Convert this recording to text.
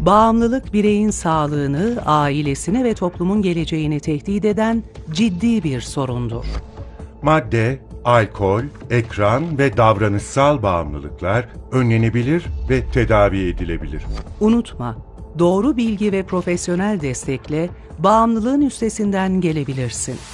Bağımlılık bireyin sağlığını, ailesini ve toplumun geleceğini tehdit eden ciddi bir sorundur. Madde, alkol, ekran ve davranışsal bağımlılıklar önlenebilir ve tedavi edilebilir. Unutma, doğru bilgi ve profesyonel destekle bağımlılığın üstesinden gelebilirsin.